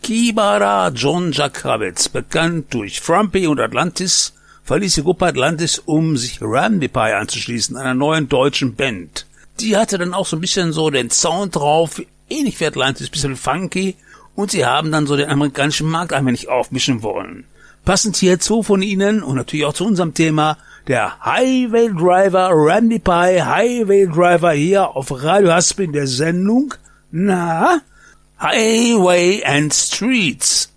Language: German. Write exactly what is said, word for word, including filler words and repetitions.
Kibara John Jack Kravitz, bekannt durch Frumpy und Atlantis, verließ die Gruppe Atlantis, um sich Randy Pie anzuschließen, einer neuen deutschen Band. Die hatte dann auch so ein bisschen so den Sound drauf, ähnlich wie Atlantis, bisschen funky, und sie haben dann so den amerikanischen Markt ein wenig aufmischen wollen. Passend hierzu von ihnen und natürlich auch zu unserem Thema, der Highway Driver Randy Pie, Highway Driver hier auf Radio Hasp in der Sendung, na, Highway and Streets.